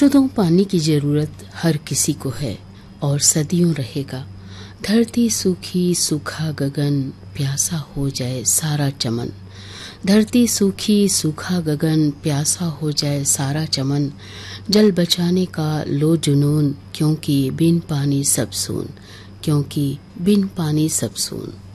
वर्षों पानी की जरूरत हर किसी को है और सदियों रहेगा। धरती सूखी सूखा गगन, प्यासा हो जाए सारा चमन। धरती सूखी सूखा गगन, प्यासा हो जाए सारा चमन। जल बचाने का लो जुनून, क्योंकि बिन पानी सब सून, क्योंकि बिन पानी सब सून।